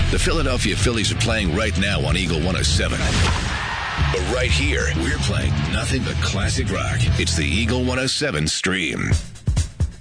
The Philadelphia Phillies are playing right now on Eagle 107. But right here, we're playing nothing but classic rock. It's the Eagle 107 stream.